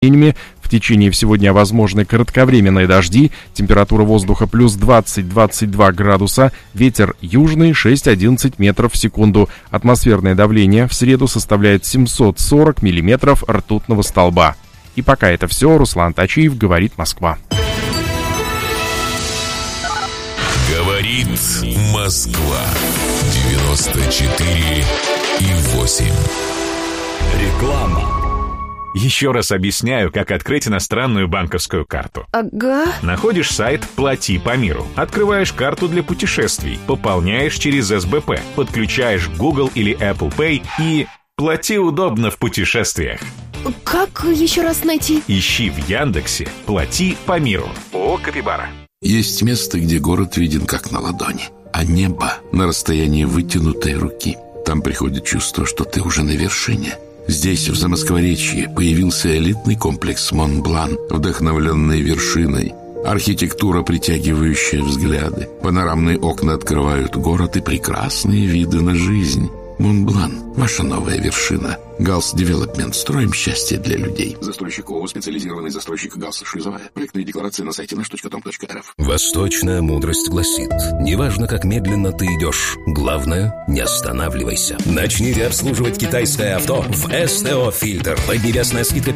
В течение всего дня возможны кратковременные дожди, температура воздуха плюс 20-22 градуса, ветер южный 6-11 метров в секунду. Атмосферное давление в среду составляет 740 миллиметров ртутного столба. И пока это все, Руслан Тачиев, «Говорит Москва». Говорит Москва. 94,8. Реклама. Еще раз объясняю, как открыть иностранную банковскую карту. Ага. Находишь сайт «Плати по миру», открываешь карту для путешествий, пополняешь через СБП, подключаешь Google или Apple Pay и плати удобно в путешествиях. Как еще раз найти? Ищи в Яндексе «Плати по миру». ООО «Капибара». Есть место, где город виден как на ладони, а небо на расстоянии вытянутой руки. Там приходит чувство, что ты уже на вершине. Здесь, в Замоскворечье, появился элитный комплекс «Монблан», вдохновленный вершиной. Архитектура, притягивающая взгляды. Панорамные окна открывают город и прекрасные виды на жизнь. «Монблан» – ваша новая вершина. «Галс Девелопмент». Строим счастье для людей. Застройщик ООО «Специализированный застройщик Галс Шлюзовая». Проектные декларации на сайте nаш.com.рф. Восточная мудрость гласит: неважно, как медленно ты идешь, главное, не останавливайся. Начните обслуживать китайское авто в СТО «Фильтр». Поднебесная скидка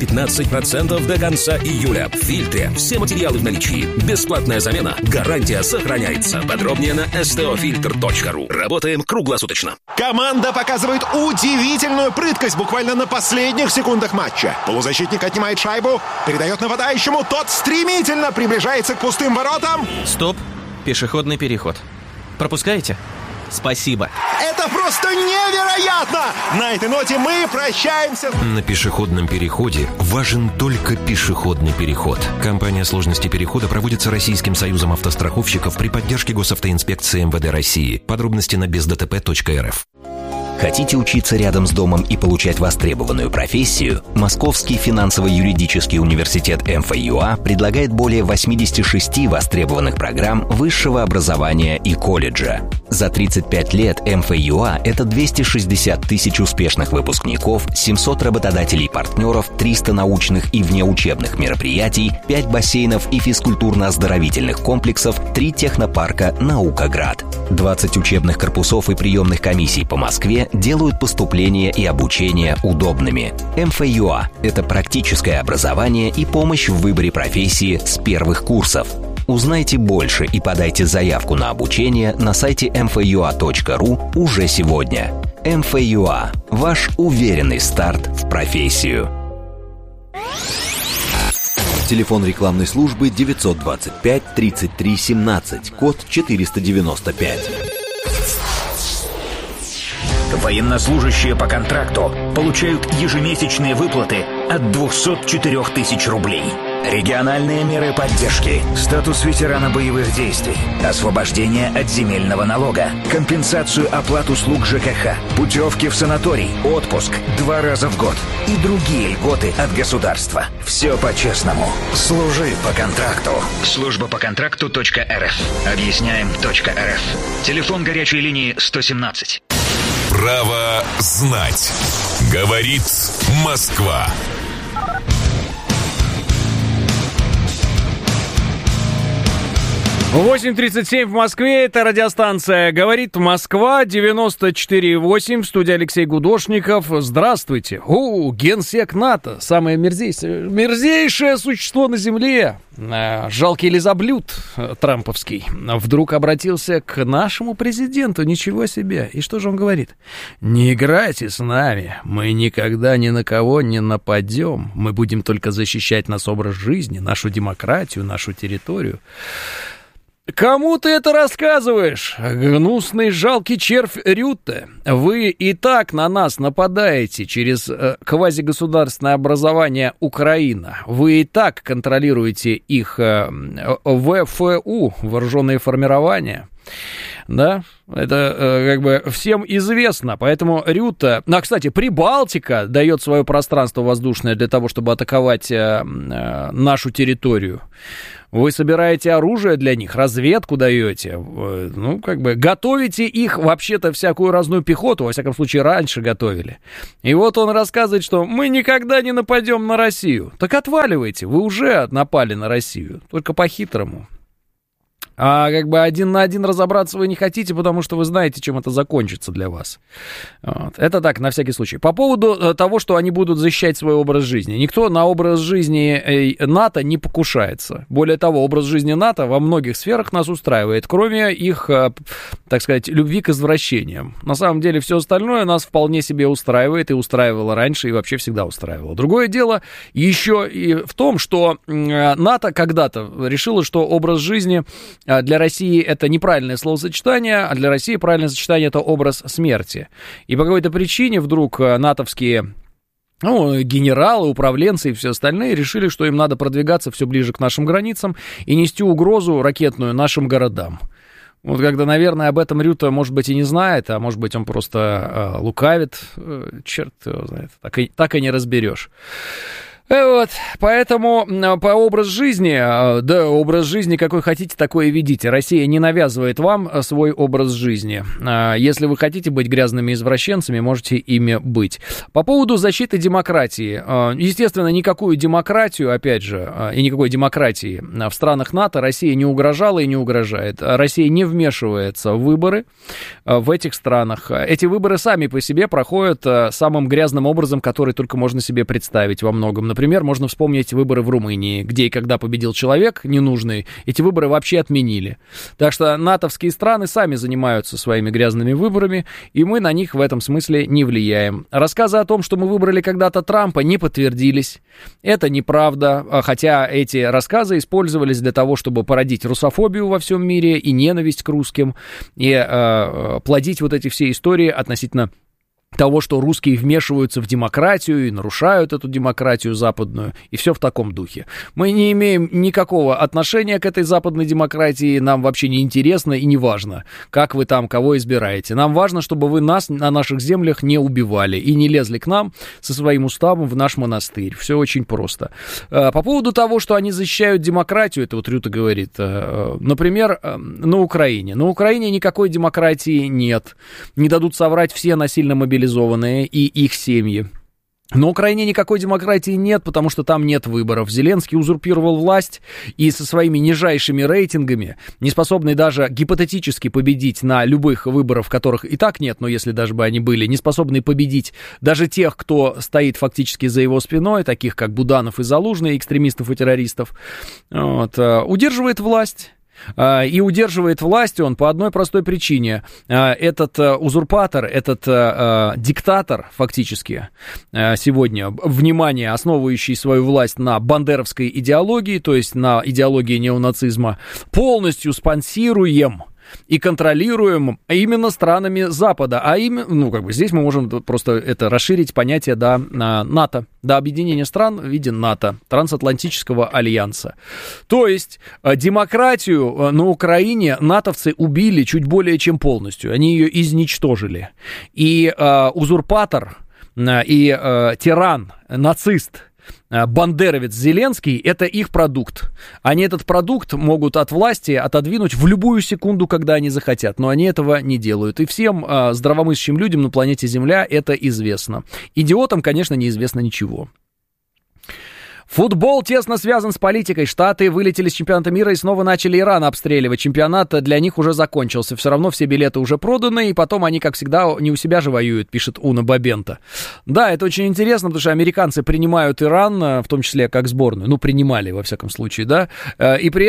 15% до конца июля. В «Фильтре» все материалы в наличии. Бесплатная замена. Гарантия сохраняется. Подробнее на stofilter.ru. Работаем круглосуточно. Команда показывает удивительную прыткость буквально на последних секундах матча. Полузащитник отнимает шайбу, передает нападающему, тот стремительно приближается к пустым воротам. Стоп, пешеходный переход. Пропускаете? Спасибо. Это просто невероятно! На этой ноте мы прощаемся. На пешеходном переходе важен только пешеходный переход. Кампания сложности перехода проводится Российским союзом автостраховщиков при поддержке Госавтоинспекции МВД России. Подробности на бездтп.рф. Хотите учиться рядом с домом и получать востребованную профессию? Московский финансово-юридический университет МФЮА предлагает более 86 востребованных программ высшего образования и колледжа. За 35 лет МФЮА – это 260 тысяч успешных выпускников, 700 работодателей-партнеров, 300 научных и внеучебных мероприятий, 5 бассейнов и физкультурно-оздоровительных комплексов, 3 технопарка «Наукаград». 20 учебных корпусов и приемных комиссий по Москве делают поступление и обучение удобными. МФЮА – это практическое образование и помощь в выборе профессии с первых курсов. Узнайте больше и подайте заявку на обучение на сайте mfua.ru уже сегодня. МФЮА – ваш уверенный старт в профессию. Телефон рекламной службы 925 33 17, код 495. Военнослужащие по контракту получают ежемесячные выплаты от 204 тысяч рублей. Региональные меры поддержки, статус ветерана боевых действий, освобождение от земельного налога, компенсацию оплат услуг ЖКХ, путевки в санаторий, отпуск 2 раза в год и другие льготы от государства. Все по-честному. Служи по контракту. Служба по контракту.рф. Объясняем.рф. Телефон горячей линии 117. Право знать. Говорит Москва. 8:37 в Москве. Это радиостанция «Говорит Москва», 94,8. В студии Алексей Гудошников. Здравствуйте. Генсек НАТО. Самое мерзейшее существо на земле. Жалкий лизоблюд трамповский. Вдруг обратился к нашему президенту. Ничего себе. И что же он говорит? Не играйте с нами. Мы никогда ни на кого не нападем. Мы будем только защищать наш образ жизни, нашу демократию, нашу территорию. Кому ты это рассказываешь, гнусный жалкий червь Рютте? Вы и так на нас нападаете через квазигосударственное образование Украина. Вы и так контролируете их ВФУ, вооруженные формирования. Да, это как бы всем известно, поэтому Рютте... кстати, Прибалтика дает свое пространство воздушное для того, чтобы атаковать нашу территорию. Вы собираете оружие для них, разведку даете, готовите их, вообще-то, всякую разную пехоту, во всяком случае, раньше готовили. И вот он рассказывает, что мы никогда не нападем на Россию. Так отваливайте, вы уже напали на Россию, только по-хитрому. А один на один разобраться вы не хотите, потому что вы знаете, чем это закончится для вас. Вот. Это так, на всякий случай. По поводу того, что они будут защищать свой образ жизни. Никто на образ жизни НАТО не покушается. Более того, образ жизни НАТО во многих сферах нас устраивает, кроме их, так сказать, любви к извращениям. На самом деле, все остальное нас вполне себе устраивает, и устраивало раньше, и вообще всегда устраивало. Другое дело еще и в том, что НАТО когда-то решило, что образ жизни для России это неправильное словосочетание, а для России правильное сочетание — это образ смерти. И по какой-то причине вдруг натовские генералы, управленцы и все остальные решили, что им надо продвигаться все ближе к нашим границам и нести угрозу ракетную нашим городам. Вот когда, наверное, об этом Рюта, может быть, и не знает, а может быть, он просто лукавит, черт его знает, так и не разберешь. Вот, поэтому по образ жизни, образ жизни какой хотите, такой и ведите. Россия не навязывает вам свой образ жизни. Если вы хотите быть грязными извращенцами, можете ими быть. По поводу защиты демократии. Естественно, никакую демократию, опять же, и никакой демократии в странах НАТО Россия не угрожала и не угрожает. Россия не вмешивается в выборы в этих странах. Эти выборы сами по себе проходят самым грязным образом, который только можно себе представить во многом. Например, можно вспомнить выборы в Румынии, где и когда победил человек ненужный, эти выборы вообще отменили. Так что натовские страны сами занимаются своими грязными выборами, и мы на них в этом смысле не влияем. Рассказы о том, что мы выбрали когда-то Трампа, не подтвердились. Это неправда, хотя эти рассказы использовались для того, чтобы породить русофобию во всем мире и ненависть к русским, и плодить вот эти все истории относительно того, что русские вмешиваются в демократию и нарушают эту демократию западную, и все в таком духе. Мы не имеем никакого отношения к этой западной демократии, нам вообще не интересно и не важно, как вы там кого избираете. Нам важно, чтобы вы нас на наших землях не убивали и не лезли к нам со своим уставом в наш монастырь. Все очень просто. По поводу того, что они защищают демократию, это вот Рюта говорит, например, на Украине. На Украине никакой демократии нет. Не дадут соврать все насильно мобилизованные и их семьи. На Украине никакой демократии нет, потому что там нет выборов. Зеленский узурпировал власть и со своими нижайшими рейтингами, не способный даже гипотетически победить на любых выборах, которых и так нет, но если даже бы они были, не способный победить даже тех, кто стоит фактически за его спиной, таких как Буданов и Залужный, экстремистов и террористов, удерживает власть. И удерживает власть он по одной простой причине. Этот узурпатор, этот диктатор фактически сегодня, внимание, основывающий свою власть на бандеровской идеологии, то есть на идеологии неонацизма, полностью спонсируем и контролируем именно странами Запада. А именно, здесь мы можем просто это расширить понятие до НАТО, до объединения стран в виде НАТО, трансатлантического альянса. То есть демократию на Украине натовцы убили чуть более чем полностью. Они ее изничтожили. И узурпатор, и тиран, нацист, бандеровец Зеленский — это их продукт. Они этот продукт могут от власти отодвинуть в любую секунду, когда они захотят, но они этого не делают. И всем здравомыслящим людям на планете Земля это известно. Идиотам, конечно, неизвестно ничего. Футбол тесно связан с политикой. Штаты вылетели с чемпионата мира и снова начали Иран обстреливать. Чемпионат для них уже закончился. Все равно все билеты уже проданы, и потом они, как всегда, не у себя же воюют, пишет Уна Бабента. Да, это очень интересно, потому что американцы принимают Иран, в том числе как сборную. Принимали, во всяком случае, да. И при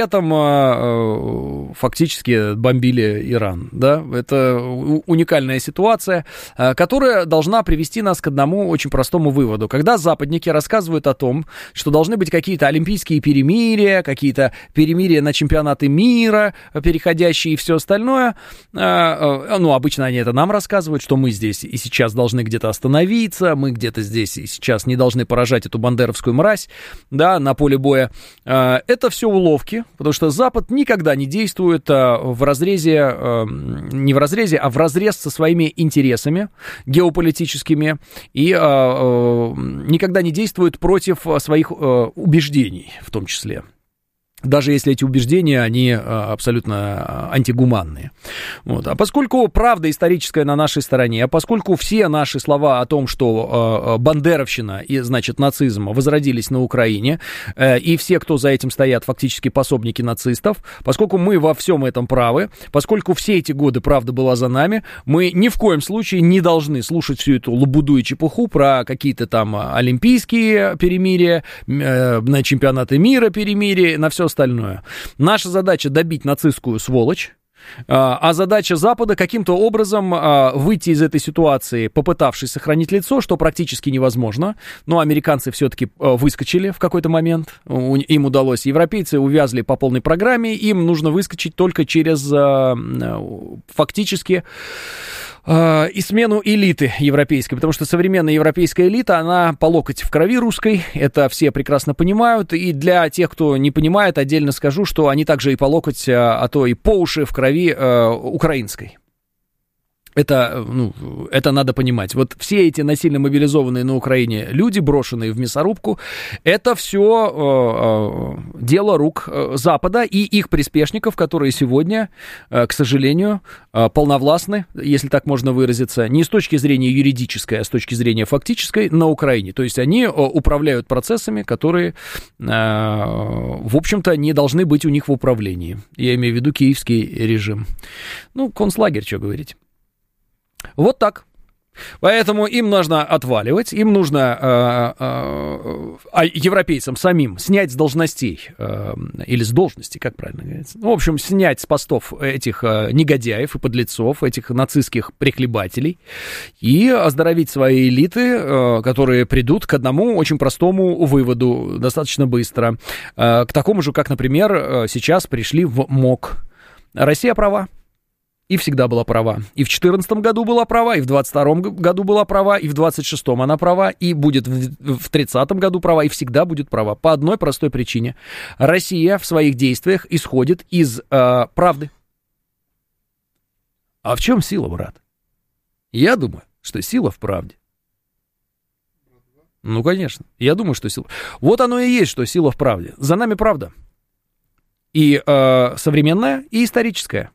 этом фактически бомбили Иран, да. Это уникальная ситуация, которая должна привести нас к одному очень простому выводу. Когда западники рассказывают о том, что должны быть какие-то олимпийские перемирия, какие-то перемирия на чемпионаты мира, переходящие и все остальное. Обычно они это нам рассказывают, что мы здесь и сейчас должны где-то остановиться, мы где-то здесь и сейчас не должны поражать эту бандеровскую мразь, да, на поле боя. Это все уловки, потому что Запад никогда не действует в разрезе, не в разрезе, а в разрез со своими интересами геополитическими и никогда не действует против своих убеждений, в том числе. даже если эти убеждения, они абсолютно антигуманные. Вот. А поскольку правда историческая на нашей стороне, а поскольку все наши слова о том, что бандеровщина и, значит, нацизм возродились на Украине, и все, кто за этим стоят, фактически пособники нацистов, поскольку мы во всем этом правы, поскольку все эти годы правда была за нами, мы ни в коем случае не должны слушать всю эту лабуду и чепуху про какие-то там олимпийские перемирия, на чемпионаты мира перемирия, на все остальное. Наша задача добить нацистскую сволочь, а задача Запада каким-то образом выйти из этой ситуации, попытавшись сохранить лицо, что практически невозможно. Но американцы все-таки выскочили в какой-то момент, им удалось. Европейцы увязли по полной программе, им нужно выскочить только через фактически и смену элиты европейской, потому что современная европейская элита, она по локоть в крови русской, это все прекрасно понимают, и для тех, кто не понимает, отдельно скажу, что они также и по локоть, а то и по уши в крови украинской. Это надо понимать. Вот все эти насильно мобилизованные на Украине люди, брошенные в мясорубку, это все дело рук Запада и их приспешников, которые сегодня, к сожалению, полновластны, если так можно выразиться, не с точки зрения юридической, а с точки зрения фактической, на Украине. То есть они управляют процессами, которые, в общем-то, не должны быть у них в управлении. Я имею в виду киевский режим. Концлагерь, что говорить. Вот так. Поэтому им нужно отваливать, им нужно европейцам самим снять с должностей, или с должности, как правильно говорится, в общем, снять с постов этих негодяев и подлецов, этих нацистских прихлебателей, и оздоровить свои элиты, которые придут к одному очень простому выводу достаточно быстро, к такому же, как, например, сейчас пришли в МОК. Россия права. И всегда была права. И в 2014 году была права, и в 2022 году была права, и в 2026 она права, и будет в 2030 году права, и всегда будет права. По одной простой причине. Россия в своих действиях исходит из правды. А в чем сила, брат? Я думаю, что сила в правде. Конечно. Я думаю, что сила... Вот оно и есть, что сила в правде. За нами правда. И современная, и историческая.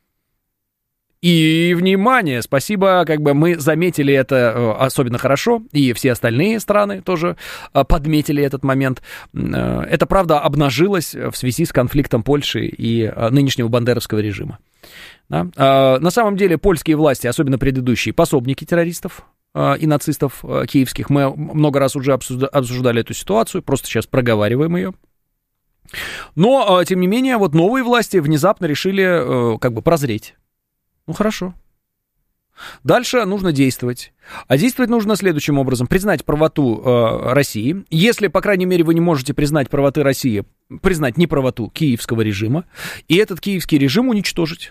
И, внимание, спасибо, мы заметили это особенно хорошо, и все остальные страны тоже подметили этот момент. Эта правда обнажилась в связи с конфликтом Польши и нынешнего бандеровского режима. Да? На самом деле польские власти, особенно предыдущие, пособники террористов и нацистов киевских. Мы много раз уже обсуждали эту ситуацию, просто сейчас проговариваем ее. Но, тем не менее, вот новые власти внезапно решили прозреть. Хорошо. Дальше нужно действовать. А действовать нужно следующим образом. Признать правоту России. Если, по крайней мере, вы не можете признать правоты России, признать неправоту киевского режима. И этот киевский режим уничтожить.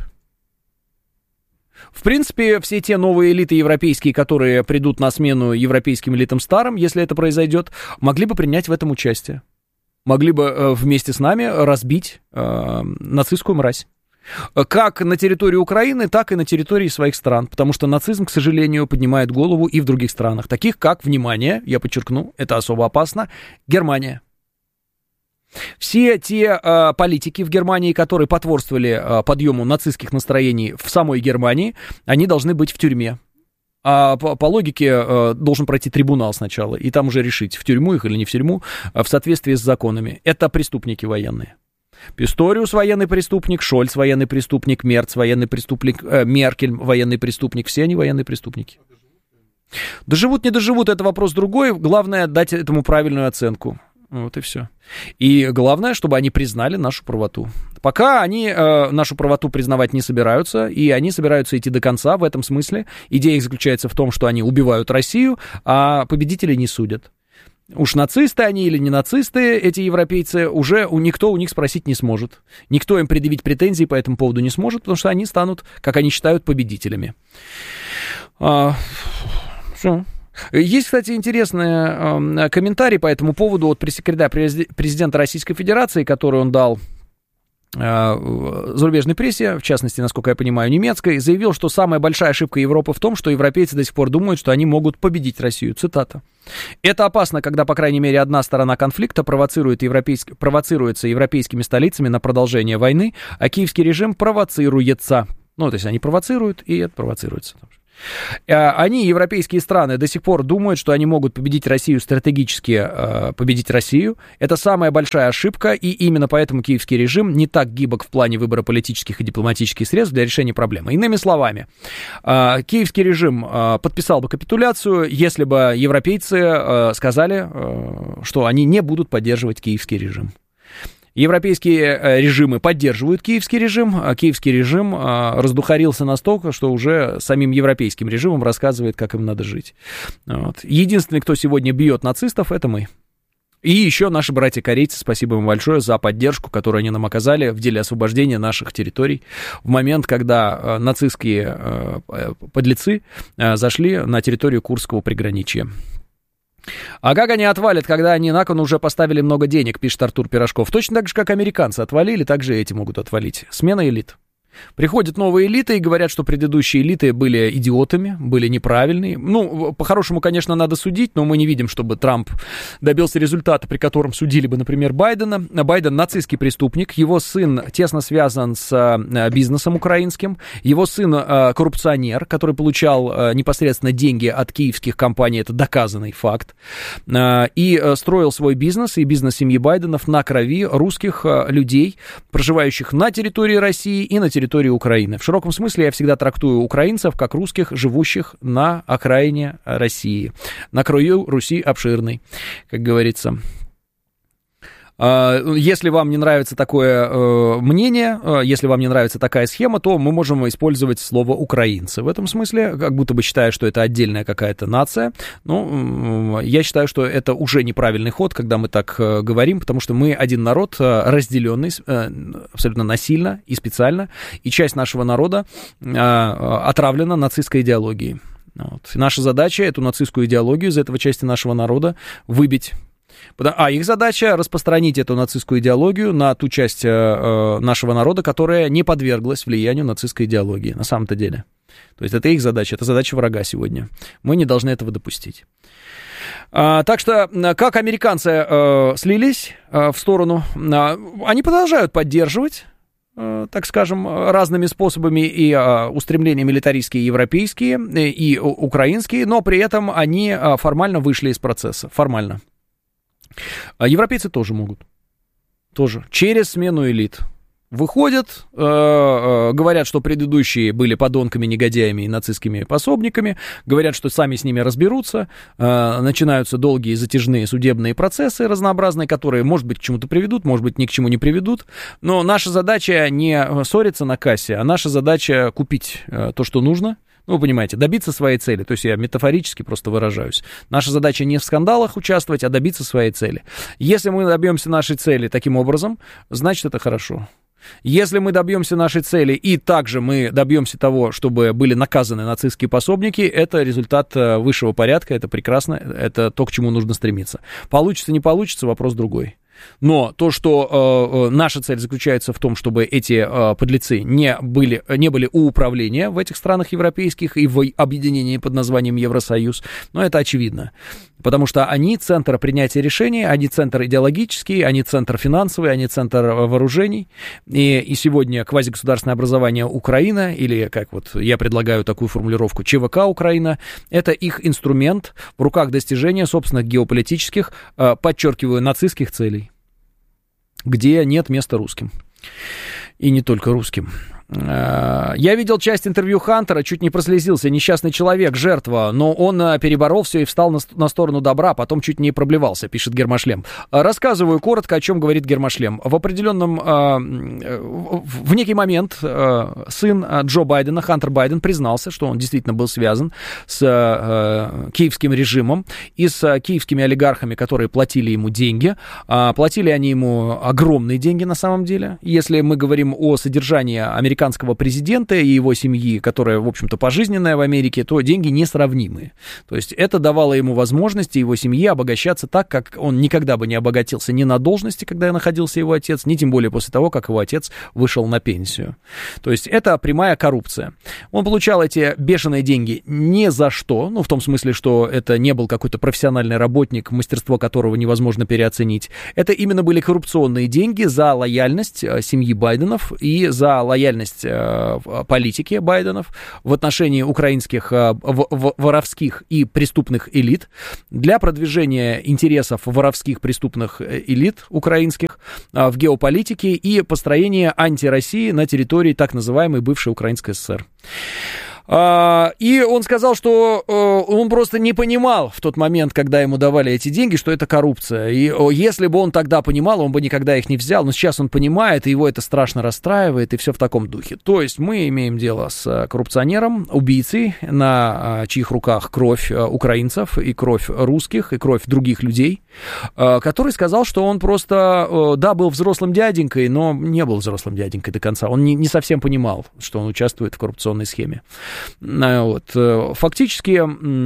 В принципе, все те новые элиты европейские, которые придут на смену европейским элитам старым, если это произойдет, могли бы принять в этом участие. Могли бы вместе с нами разбить нацистскую мразь. Как на территории Украины, так и на территории своих стран. Потому что нацизм, к сожалению, поднимает голову и в других странах. Таких как, внимание, я подчеркну, это особо опасно, Германия. Все те политики в Германии, которые потворствовали подъему нацистских настроений в самой Германии, они должны быть в тюрьме. А по логике должен пройти трибунал сначала, и там уже решить, в тюрьму их или не в тюрьму, в соответствии с законами. Это преступники военные. Писториус военный преступник, Шольц военный преступник, Мерц военный преступник, Меркель военный преступник, все они военные преступники. Доживут, не доживут, это вопрос другой, главное дать этому правильную оценку. Вот и все. И главное, чтобы они признали нашу правоту. Пока они нашу правоту признавать не собираются, и они собираются идти до конца в этом смысле. Идея их заключается в том, что они убивают Россию, а победителей не судят. Уж нацисты они или не нацисты, эти европейцы, уже никто у них спросить не сможет. Никто им предъявить претензий по этому поводу не сможет, потому что они станут, как они считают, победителями. Все. Есть, кстати, интересный комментарий по этому поводу от пресс-секретаря президента Российской Федерации, который он дал зарубежной прессе, в частности, насколько я понимаю, немецкой, заявил, что самая большая ошибка Европы в том, что европейцы до сих пор думают, что они могут победить Россию. Цитата. «Это опасно, когда, по крайней мере, одна сторона конфликта провоцируется европейскими столицами на продолжение войны, а киевский режим провоцируется». Ну, то есть они провоцируют, и это провоцируется. Они, европейские страны, до сих пор думают, что они могут победить Россию, стратегически победить Россию. Это самая большая ошибка, и именно поэтому киевский режим не так гибок в плане выбора политических и дипломатических средств для решения проблемы. Иными словами, киевский режим подписал бы капитуляцию, если бы европейцы сказали, что они не будут поддерживать киевский режим. Европейские режимы поддерживают киевский режим, а киевский режим раздухарился настолько, что уже самим европейским режимом рассказывает, как им надо жить. Вот. Единственный, кто сегодня бьет нацистов, это мы. И еще наши братья-корейцы, спасибо им большое за поддержку, которую они нам оказали в деле освобождения наших территорий в момент, когда нацистские подлецы зашли на территорию Курского приграничья. А как они отвалят, когда они на кон уже поставили много денег, пишет Артур Пирожков. Точно так же, как американцы отвалили, так же эти могут отвалить. Смена элит. Приходят новые элиты и говорят, что предыдущие элиты были идиотами, были неправильные. Ну, по-хорошему, конечно, надо судить, но мы не видим, чтобы Трамп добился результата, при котором судили бы, например, Байдена. Байден нацистский преступник, его сын тесно связан с бизнесом украинским, его сын коррупционер, который получал непосредственно деньги от киевских компаний, это доказанный факт, и строил свой бизнес, и бизнес семьи Байденов на крови русских людей, проживающих на территории России и на территории Украины. В широком смысле я всегда трактую украинцев как русских, живущих на окраине России, на краю Руси обширной, как говорится. Если вам не нравится такое мнение, если вам не нравится такая схема, то мы можем использовать слово «украинцы». В этом смысле, как будто бы считая, что это отдельная какая-то нация, но я считаю, что это уже неправильный ход, когда мы так говорим, потому что мы один народ, разделенный абсолютно насильно и специально, и часть нашего народа отравлена нацистской идеологией. Вот. Наша задача эту нацистскую идеологию из этого части нашего народа выбить. А их задача распространить эту нацистскую идеологию на ту часть нашего народа, которая не подверглась влиянию нацистской идеологии, на самом-то деле. То есть это их задача, это задача врага сегодня. Мы не должны этого допустить. Так что, как американцы слились в сторону, они продолжают поддерживать, так скажем, разными способами и устремления милитаристские, европейские, и украинские, но при этом они формально вышли из процесса, формально. Европейцы тоже могут. Тоже. Через смену элит. Выходят, говорят, что предыдущие были подонками, негодяями и нацистскими пособниками, говорят, что сами с ними разберутся, начинаются долгие затяжные судебные процессы разнообразные, которые, может быть, к чему-то приведут, может быть, ни к чему не приведут, но наша задача не ссориться на кассе, а наша задача купить то, что нужно. Ну, вы понимаете, добиться своей цели. То есть я метафорически просто выражаюсь. Наша задача не в скандалах участвовать, а добиться своей цели. Если мы добьемся нашей цели таким образом, значит, это хорошо. Если мы добьемся нашей цели и также мы добьемся того, чтобы были наказаны нацистские пособники, это результат высшего порядка, это прекрасно, это то, к чему нужно стремиться. Получится, не получится, вопрос другой. Но то, что наша цель заключается в том, чтобы эти подлецы не были у управления в этих странах европейских и в объединении под названием Евросоюз, но это очевидно. Потому что они центр принятия решений, они центр идеологический, они центр финансовый, они центр вооружений. И сегодня квазигосударственное образование Украина, или, как вот я предлагаю такую формулировку, ЧВК Украина, это их инструмент в руках достижения собственных геополитических, подчеркиваю, нацистских целей, где нет места русским. И не только русским. Я видел часть интервью Хантера, чуть не прослезился. Несчастный человек, жертва, но он переборол все и встал на сторону добра, потом чуть не проблевался, пишет Гермошлем. Рассказываю коротко, о чем говорит Гермошлем. В некий момент сын Джо Байдена, Хантер Байден, признался, что он действительно был связан с киевским режимом и с киевскими олигархами, которые платили ему деньги. Платили они ему огромные деньги на самом деле. Если мы говорим о содержании американских американского президента и его семьи, которая, в общем-то, пожизненная в Америке, то деньги несравнимые. То есть это давало ему возможность его семье обогащаться так, как он никогда бы не обогатился ни на должности, когда находился его отец, ни тем более после того, как его отец вышел на пенсию. То есть это прямая коррупция. Он получал эти бешеные деньги ни за что, ну, в том смысле, что это не был какой-то профессиональный работник, мастерство которого невозможно переоценить. Это именно были коррупционные деньги за лояльность семьи Байденов и за лояльность политики Байденов в отношении украинских воровских и преступных элит для продвижения интересов воровских преступных элит украинских в геополитике и построения антироссии на территории так называемой бывшей Украинской ССР. И он сказал, что он просто не понимал в тот момент, когда ему давали эти деньги, что это коррупция. И если бы он тогда понимал, он бы никогда их не взял. Но сейчас он понимает, и его это страшно расстраивает, и все в таком духе. То есть мы имеем дело с коррупционером, убийцей, на чьих руках кровь украинцев, и кровь русских, и кровь других людей, который сказал, что он просто, да, был взрослым дяденькой, но не был взрослым дяденькой до конца. Он не совсем понимал, что он участвует в коррупционной схеме. Вот. Фактически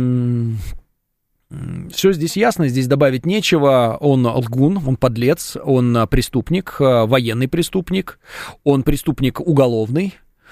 все здесь ясно, здесь добавить нечего. Он лгун, он подлец, он преступник, военный преступник, он преступник уголовный.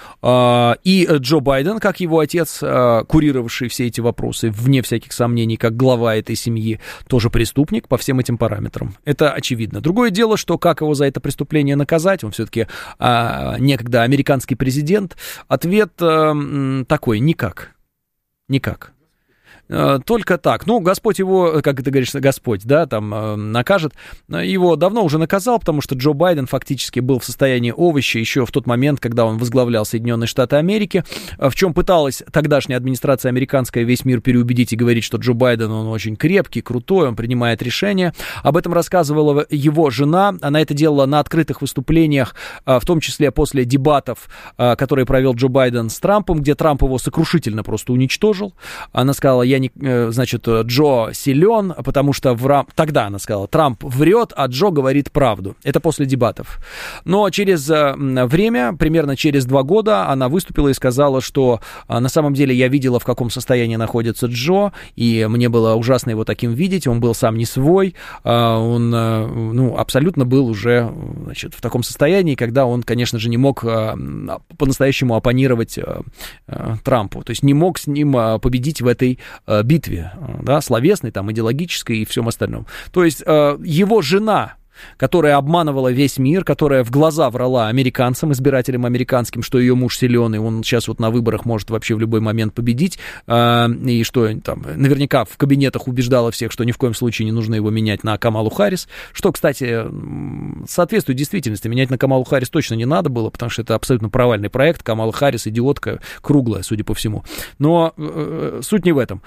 И Джо Байден, как его отец, курировавший все эти вопросы, вне всяких сомнений, как глава этой семьи, тоже преступник по всем этим параметрам. Это очевидно. Другое дело, что как его за это преступление наказать, он все-таки некогда американский президент. Ответ такой: никак. Никак. Только так. Ну, Господь его, как ты говоришь, Господь, да, там накажет. Его давно уже наказал, потому что Джо Байден фактически был в состоянии овоща еще в тот момент, когда он возглавлял Соединенные Штаты Америки, в чем пыталась тогдашняя администрация американская весь мир переубедить и говорить, что Джо Байден, он очень крепкий, крутой, он принимает решения. Об этом рассказывала его жена. Она это делала на открытых выступлениях, в том числе после дебатов, которые провел Джо Байден с Трампом, где Трамп его сокрушительно просто уничтожил. Она сказала: значит, Джо силен, потому что тогда она сказала, Трамп врет, а Джо говорит правду. Это после дебатов. Но через время, примерно через 2 года, она выступила и сказала, что на самом деле я видела, в каком состоянии находится Джо, и мне было ужасно его таким видеть, он был сам не свой, он абсолютно был уже, значит, в таком состоянии, когда он, конечно же, не мог по-настоящему оппонировать Трампу, то есть не мог с ним победить в этой битве, да, словесной, там, идеологической и всем остальном. То есть его жена, которая обманывала весь мир, которая в глаза врала американцам, избирателям американским, что ее муж силен, и он сейчас вот на выборах может вообще в любой момент победить, и что там наверняка в кабинетах убеждала всех, что ни в коем случае не нужно его менять на Камалу Харрис, что, кстати, соответствует действительности. Менять на Камалу Харрис точно не надо было, потому что это абсолютно провальный проект. Камала Харрис идиотка круглая, судя по всему. Но суть не в этом.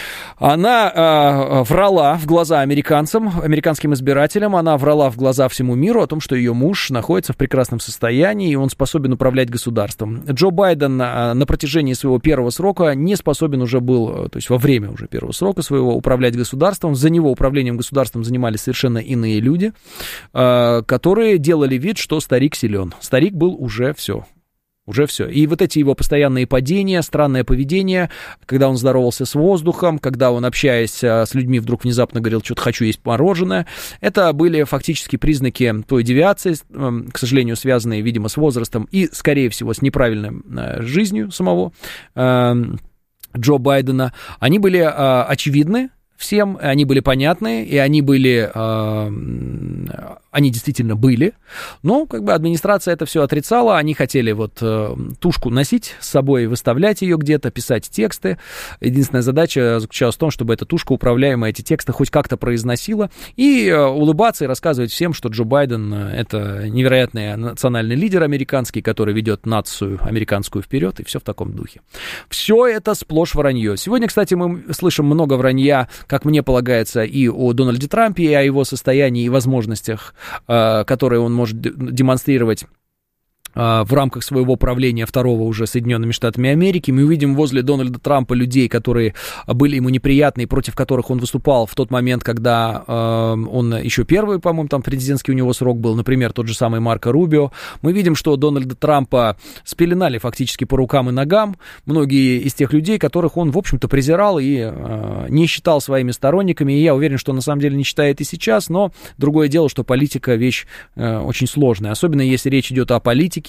Она врала в глаза американцам, американским избирателям, она врала в глаза всему миру о том, что ее муж находится в прекрасном состоянии, и он способен управлять государством. Джо Байден на протяжении своего первого срока не способен уже был, то есть во время уже первого срока своего, управлять государством. За него управлением государством занимались совершенно иные люди, которые делали вид, что старик силен. Старик был уже все. Уже все. И вот эти его постоянные падения, странное поведение, когда он здоровался с воздухом, когда он, общаясь с людьми, вдруг внезапно говорил, что-то хочу есть мороженое, это были фактически признаки той девиации, к сожалению, связанные, видимо, с возрастом и, скорее всего, с неправильной жизнью самого Джо Байдена. Они были очевидны всем, они были понятны, и они были, они действительно были, но как бы администрация это все отрицала, они хотели вот тушку носить с собой, выставлять ее где-то, писать тексты. Единственная задача заключалась в том, чтобы эта тушка управляемая эти тексты хоть как-то произносила, и улыбаться и рассказывать всем, что Джо Байден это невероятный национальный лидер американский, который ведет нацию американскую вперед, и все в таком духе. Все это сплошь вранье. Сегодня, кстати, мы слышим много вранья, как мне полагается, и о Дональде Трампе, и о его состоянии и возможностях, которые он может демонстрировать в рамках своего правления второго уже Соединенными Штатами Америки. Мы увидим возле Дональда Трампа людей, которые были ему неприятны и против которых он выступал в тот момент, когда он еще первый, по-моему, там президентский у него срок был, например, тот же самый Марко Рубио. Мы видим, что Дональда Трампа спеленали фактически по рукам и ногам многие из тех людей, которых он, в общем-то, презирал и не считал своими сторонниками. И я уверен, что на самом деле не считает и сейчас, но другое дело, что политика вещь очень сложная, особенно если речь идет о политике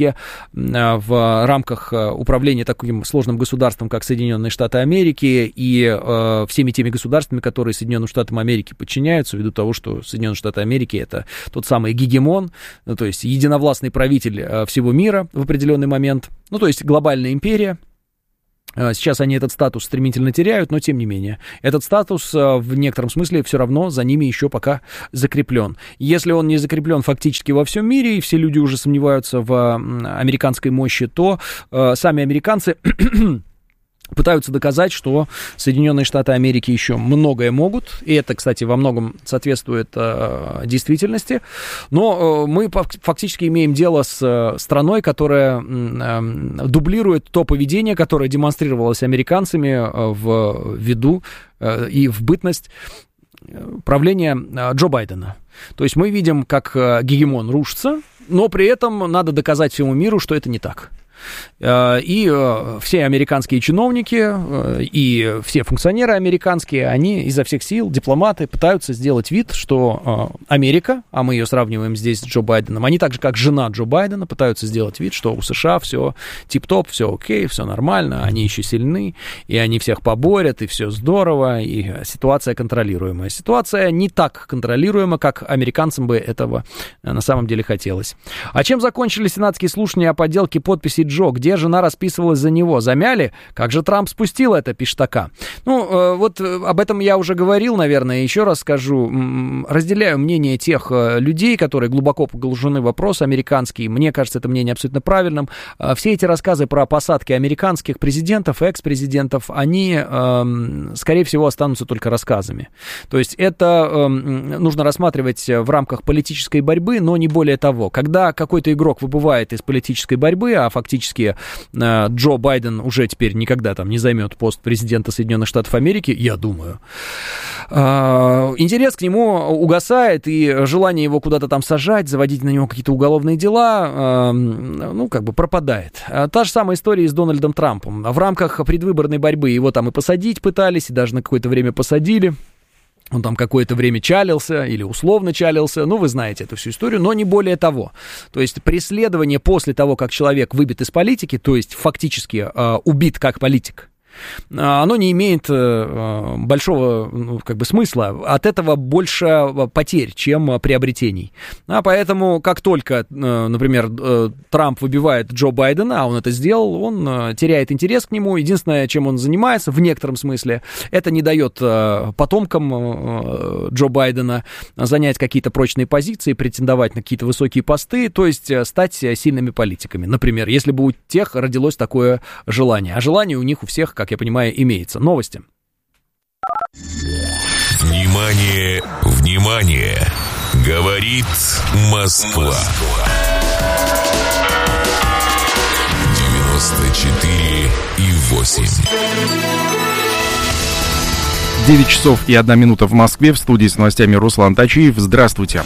в рамках управления таким сложным государством, как Соединенные Штаты Америки, и всеми теми государствами, которые Соединенным Штатам Америки подчиняются, ввиду того, что Соединенные Штаты Америки — это тот самый гегемон, ну, то есть единовластный правитель всего мира в определенный момент, ну, то есть глобальная империя. Сейчас они этот статус стремительно теряют, но тем не менее, этот статус в некотором смысле все равно за ними еще пока закреплен. Если он не закреплен фактически во всем мире, и все люди уже сомневаются в американской мощи, то сами американцы пытаются доказать, что Соединенные Штаты Америки еще многое могут, и это, кстати, во многом соответствует действительности, но мы фактически имеем дело с страной, которая дублирует то поведение, которое демонстрировалось американцами в виду и в бытность правления Джо Байдена. То есть мы видим, как гегемон рушится, но при этом надо доказать всему миру, что это не так. И все американские чиновники и все функционеры американские, они изо всех сил, дипломаты, пытаются сделать вид, что Америка, а мы ее сравниваем здесь с Джо Байденом, они так же, как жена Джо Байдена, пытаются сделать вид, что у США все тип-топ, все окей, все нормально, они еще сильны, и они всех поборят, и все здорово, и ситуация контролируемая. Ситуация не так контролируема, как американцам бы этого на самом деле хотелось. А чем закончились сенатские слушания о подделке подписей Джо? Где жена расписывалась за него? Замяли? Как же Трамп спустил это, пишет АК. Ну, вот об этом я уже говорил, наверное, еще раз скажу. Разделяю мнение тех людей, которые глубоко погружены в вопрос американский. Мне кажется, это мнение абсолютно правильным. Все эти рассказы про посадки американских президентов, экс-президентов, они, скорее всего, останутся только рассказами. То есть это нужно рассматривать в рамках политической борьбы, но не более того. Когда какой-то игрок выбывает из политической борьбы, а фактически Джо Байден уже теперь никогда там не займет пост президента Соединенных Штатов Америки, я думаю, интерес к нему угасает, и желание его куда-то там сажать, заводить на него какие-то уголовные дела, ну, как бы пропадает. Та же самая история и с Дональдом Трампом. В рамках предвыборной борьбы его там и посадить пытались, и даже на какое-то время посадили. Он там какое-то время чалился или условно чалился, ну, вы знаете эту всю историю, но не более того. То есть преследование после того, как человек выбит из политики, то есть фактически убит как политик, оно не имеет большого, ну, как бы смысла. От этого больше потерь, чем приобретений. А поэтому, как только, например, Трамп выбивает Джо Байдена, а он это сделал, он теряет интерес к нему. Единственное, чем он занимается, в некотором смысле, это не дает потомкам Джо Байдена занять какие-то прочные позиции, претендовать на какие-то высокие посты, то есть стать сильными политиками. Например, если бы у тех родилось такое желание. А желание у них у всех, как я понимаю, имеется. Новости. Внимание, внимание! Говорит Москва. 94,8. 9 часов и 1 минута в Москве. В студии с новостями Руслан Тачиев. Здравствуйте.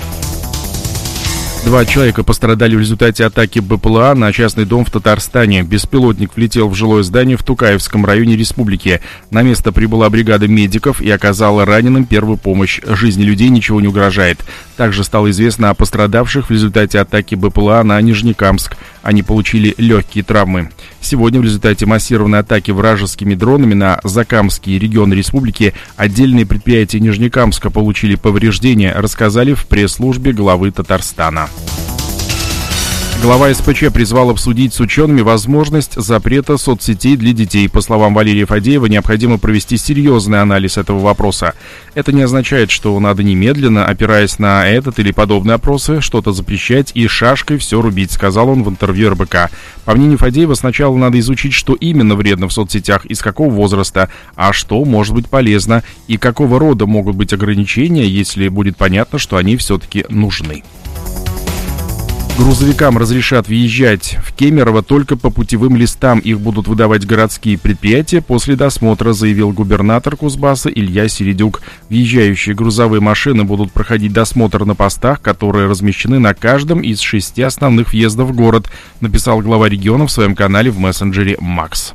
2 человека пострадали в результате атаки БПЛА на частный дом в Татарстане. Беспилотник влетел в жилое здание в Тукаевском районе республики. На место прибыла бригада медиков и оказала раненым первую помощь. Жизни людей ничего не угрожает. Также стало известно о пострадавших в результате атаки БПЛА на Нижнекамск. Они получили легкие травмы. Сегодня в результате массированной атаки вражескими дронами на Закамский регион республики отдельные предприятия Нижнекамска получили повреждения, рассказали в пресс-службе главы Татарстана. Глава СПЧ призвал обсудить с учеными возможность запрета соцсетей для детей. По словам Валерия Фадеева, необходимо провести серьезный анализ этого вопроса. Это не означает, что надо немедленно, опираясь на этот или подобные опросы, что-то запрещать и шашкой все рубить, сказал он в интервью РБК. По мнению Фадеева, сначала надо изучить, что именно вредно в соцсетях и с какого возраста, а что может быть полезно и какого рода могут быть ограничения, если будет понятно, что они все-таки нужны. Грузовикам разрешат въезжать в Кемерово только по путевым листам. Их будут выдавать городские предприятия после досмотра, заявил губернатор Кузбасса Илья Середюк. Въезжающие грузовые машины будут проходить досмотр на постах, которые размещены на каждом из 6 основных въездов в город, написал глава региона в своем канале в мессенджере Макс.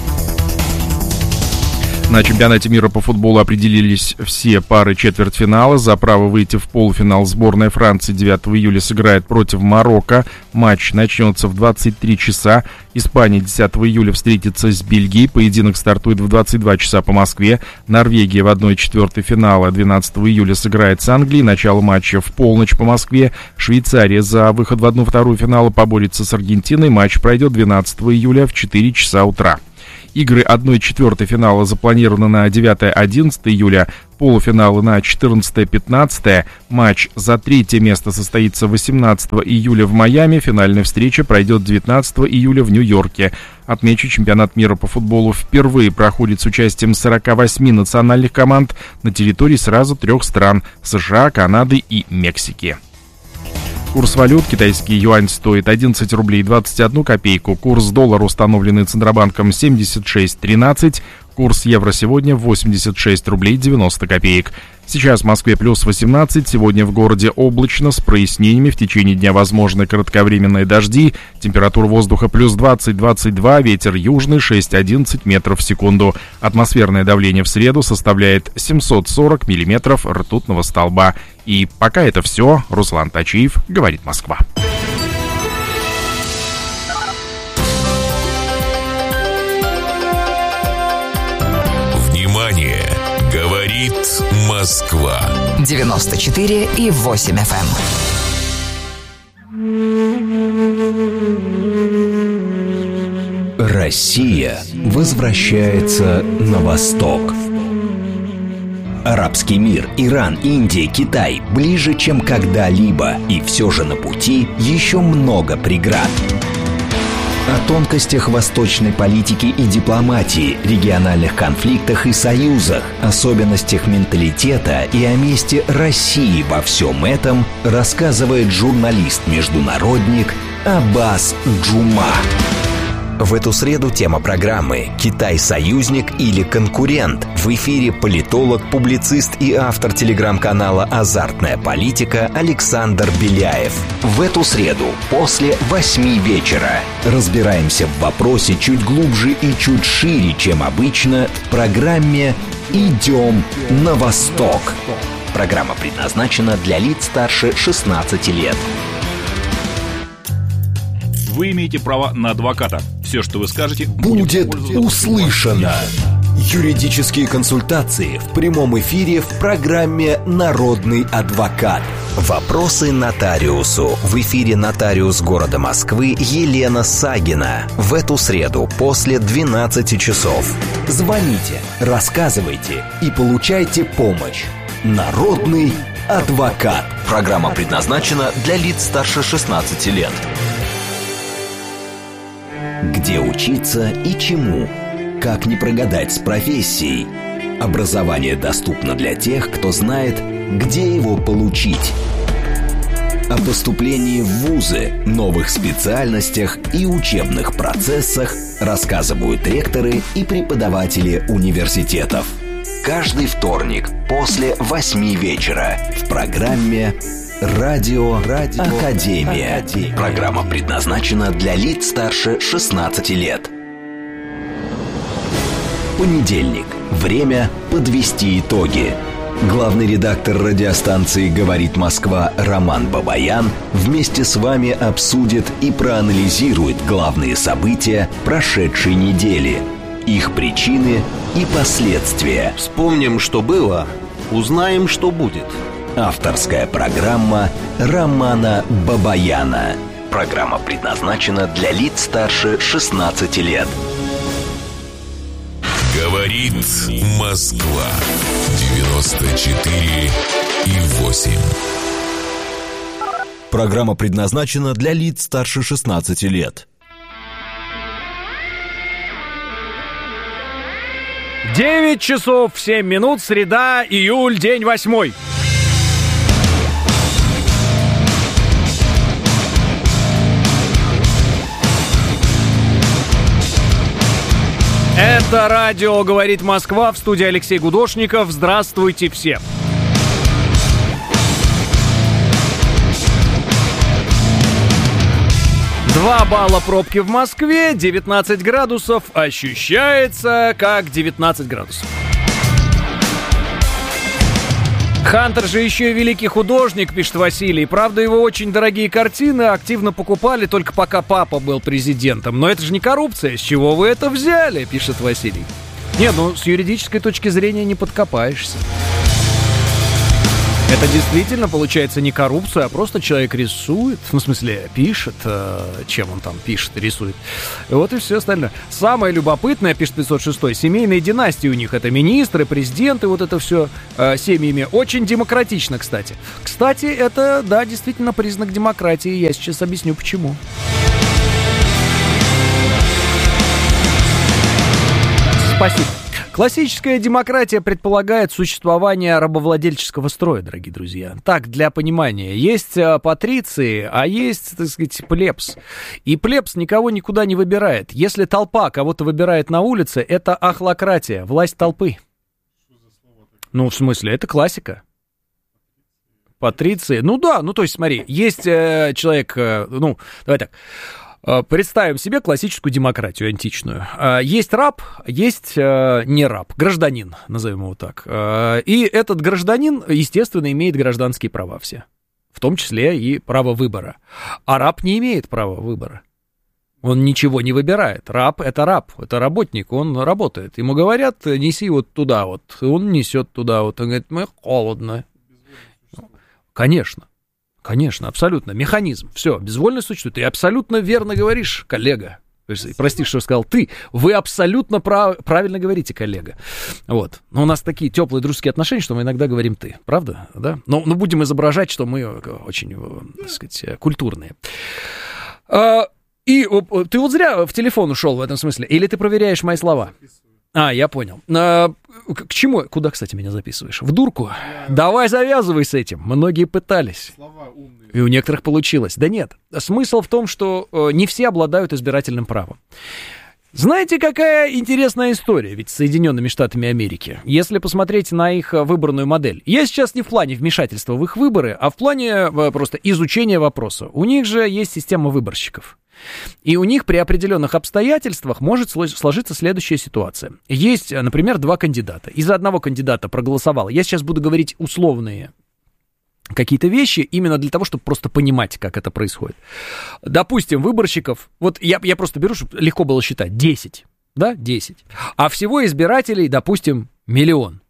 На чемпионате мира по футболу определились все пары четвертьфинала. За право выйти в полуфинал сборная Франции 9 июля сыграет против Марокко. Матч начнется в 23 часа. Испания 10 июля встретится с Бельгией. Поединок стартует в 22 часа по Москве. Норвегия в 1/4 финала 12 июля сыграет с Англией. Начало матча в полночь по Москве. Швейцария за выход в 1/2 финала поборется с Аргентиной. Матч пройдет 12 июля в 4 часа утра. Игры 1/4 финала запланированы на 9-11 июля, полуфиналы на 14-15. Матч за 3 место состоится 18 июля в Майами. Финальная встреча пройдет 19 июля в Нью-Йорке. Отмечу, чемпионат мира по футболу впервые проходит с участием 48 национальных команд на территории сразу 3 стран – США, Канады и Мексики. Курс валют: китайский юань стоит 11 рублей 21 копейку, курс доллара, установленный Центробанком, 76.13, курс евро сегодня 86 рублей 90 копеек. Сейчас в Москве плюс 18, сегодня в городе облачно, с прояснениями, в течение дня возможны кратковременные дожди, температура воздуха плюс 20-22, ветер южный 6-11 метров в секунду. Атмосферное давление в среду составляет 740 миллиметров ртутного столба. И пока это все. Руслан Тачиев, говорит Москва. Внимание! Говорит Москва. 94,8 FM. Россия возвращается на восток. Арабский мир, Иран, Индия, Китай ближе, чем когда-либо. И все же на пути еще много преград. О тонкостях восточной политики и дипломатии, региональных конфликтах и союзах, особенностях менталитета и о месте России во всем этом рассказывает журналист-международник Аббас Джума. В эту среду тема программы «Китай – союзник или конкурент». В эфире политолог, публицист и автор телеграм-канала «Азартная политика» Александр Беляев. В эту среду после 8 вечера разбираемся в вопросе чуть глубже и чуть шире, чем обычно, в программе «Идем на восток». Программа предназначена для лиц старше 16 лет. Вы имеете право на адвоката. Все, что вы скажете, будет услышано. Юридические консультации в прямом эфире в программе «Народный адвокат». Вопросы нотариусу. В эфире нотариус города Москвы Елена Сагина. В эту среду после 12 часов. Звоните, рассказывайте и получайте помощь. «Народный адвокат». Программа предназначена для лиц старше 16 лет. Где учиться и чему? Как не прогадать с профессией? Образование доступно для тех, кто знает, где его получить. О поступлении в вузы, новых специальностях и учебных процессах рассказывают ректоры и преподаватели университетов. Каждый вторник после 8 вечера в программе «Радио Академия». Программа предназначена для лиц старше 16 лет. Понедельник. Время подвести итоги. Главный редактор радиостанции «Говорит Москва» Роман Бабаян вместе с вами обсудит и проанализирует главные события прошедшей недели, их причины и последствия. Вспомним, что было, узнаем, что будет. Авторская программа Романа Бабаяна. Программа предназначена для лиц старше 16 лет. Говорит Москва. 94,8. Программа предназначена для лиц старше 16 лет. 9 часов 7 минут, среда, июль, день 8. Это радио «Говорит Москва», в студии Алексей Гудошников. Здравствуйте все. Два балла пробки в Москве, 19 градусов, ощущается как 19 градусов. Хантер же еще и великий художник, пишет Василий. Правда, его очень дорогие картины активно покупали только пока папа был президентом. Но это же не коррупция. С чего вы это взяли, пишет Василий. Нет, ну с юридической точки зрения не подкопаешься. Это действительно получается не коррупция, а просто человек рисует, ну, в смысле, пишет, чем он там пишет, рисует. Вот и все остальное. Самое любопытное, пишет 506, семейные династии у них, это министры, президенты, вот это все семьями. Очень демократично, кстати. Кстати, это, да, действительно признак демократии, я сейчас объясню почему. Спасибо. Классическая демократия предполагает существование рабовладельческого строя, дорогие друзья. Так, для понимания, есть патриции, а есть, так сказать, плебс. И плебс никого никуда не выбирает. Если толпа кого-то выбирает на улице, это ахлократия, власть толпы. Ну, в смысле, это классика. Патриции. Ну да, ну то есть, смотри, есть человек, ну, давай так. Представим себе классическую демократию античную. Есть раб, есть не раб, гражданин, назовем его так. И этот гражданин, естественно, имеет гражданские права все, в том числе и право выбора. А раб не имеет права выбора. Он ничего не выбирает. Раб — это работник, он работает. Ему говорят, неси вот туда вот, он несет туда вот. Он говорит, мне холодно. Конечно. Конечно, абсолютно. Механизм. Все, безвольно существует. Ты абсолютно верно говоришь, коллега. Прости, что сказал ты. Вы абсолютно правильно говорите, коллега. Вот. Но у нас такие теплые дружеские отношения, что мы иногда говорим ты. Правда? Да? Но будем изображать, что мы очень, так сказать, культурные. И ты вот зря в телефон ушел в этом смысле. Или ты проверяешь мои слова? Я понял. К чему? Куда, кстати, меня записываешь? В дурку? Давай завязывай с этим. Многие пытались. И у некоторых получилось. Да нет. Смысл в том, что не все обладают избирательным правом. Знаете, какая интересная история ведь с Соединенными Штатами Америки? Если посмотреть на их выборную модель. Я сейчас не в плане вмешательства в их выборы, а в плане просто изучения вопроса. У них же есть система выборщиков. И у них при определенных обстоятельствах может сложиться следующая ситуация. Есть, например, два кандидата. И за одного кандидата проголосовало. Я сейчас буду говорить условные какие-то вещи, именно для того, чтобы просто понимать, как это происходит. Допустим, выборщиков, вот я просто беру, чтобы легко было считать, 10, да, 10. А всего избирателей, допустим, 1 миллион.